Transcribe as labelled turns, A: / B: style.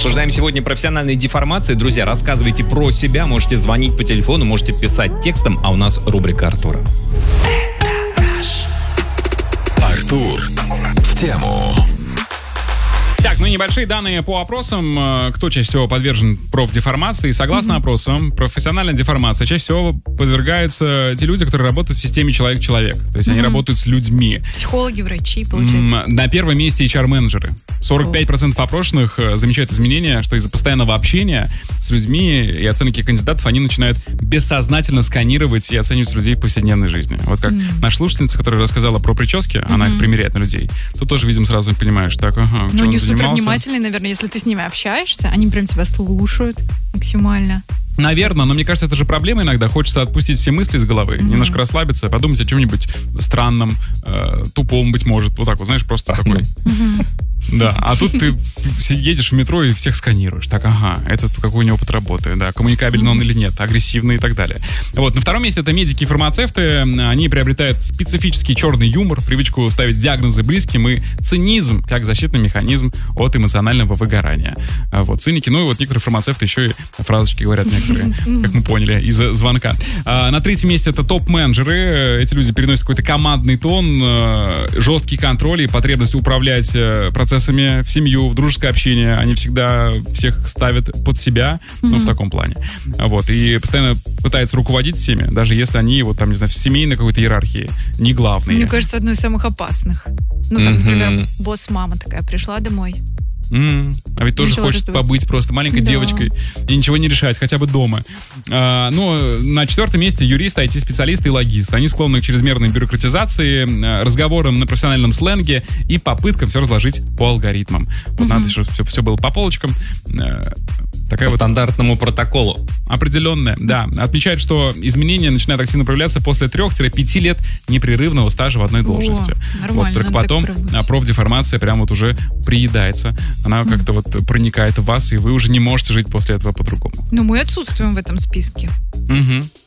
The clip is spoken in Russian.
A: Обсуждаем сегодня профессиональные деформации. Друзья, рассказывайте про себя. Можете звонить по телефону, можете писать текстом. А у нас рубрика Артура.
B: Артур в тему.
C: Так, небольшие данные по опросам. Кто чаще всего подвержен профдеформации? Согласно опросам, профессиональная деформация чаще всего подвергаются те люди, которые работают в системе человек-человек. То есть они работают с людьми.
D: Психологи, врачи, получается.
C: На первом месте HR-менеджеры. 45% опрошенных замечают изменения, что из-за постоянного общения с людьми и оценки кандидатов они начинают бессознательно сканировать и оценивать людей в повседневной жизни. Вот как наша слушательница, которая рассказала про прически, она их примеряет на людей. Тут тоже, видимо, сразу понимаешь, так,
D: ну, они супер внимательные, наверное, если ты с ними общаешься, они прям тебя слушают максимально.
C: Наверное, но мне кажется, это же проблема иногда. Хочется отпустить все мысли из головы, немножко расслабиться, подумать о чем-нибудь странном, тупом, быть может. Вот так вот, знаешь, просто такой. Да, а тут ты едешь в метро и всех сканируешь. Так, этот какой у него опыт работы, да, коммуникабельный он или нет, агрессивный и так далее. Вот, на втором месте это медики и фармацевты. Они приобретают специфический черный юмор, привычку ставить диагнозы близким и цинизм как защитный механизм от эмоционального выгорания. Вот, циники, ну и вот некоторые фармацевты еще и фразочки говорят некоторые, как мы поняли, из-за звонка. На третьем месте это топ-менеджеры. Эти люди переносят какой-то командный тон, жесткий контроль и потребность управлять процессами в семью, в дружеское общение. Они всегда всех ставят под себя, ну, в таком плане. Вот, и постоянно пытаются руководить всеми, даже если они, вот там, не знаю, в семейной какой-то иерархии не главные.
D: Мне кажется, одно из самых опасных. Ну, там, например, босс-мама такая пришла домой.
C: А ведь тоже хочется побыть просто маленькой девочкой и ничего не решать, хотя бы дома. Ну, на четвертом месте юристы, IT-специалисты и логисты. Они склонны к чрезмерной бюрократизации, разговорам на профессиональном сленге и попыткам все разложить по алгоритмам. Вот надо, чтобы все было по полочкам.
A: Такая по стандартному протоколу.
C: Определенная, да. Отмечает, что изменения начинают активно проявляться после 3-5 лет непрерывного стажа в одной должности. Вот, только потом профдеформация прям вот уже приедается. Она как-то вот проникает в вас, и вы уже не можете жить после этого по-другому.
D: Но мы отсутствуем в этом списке.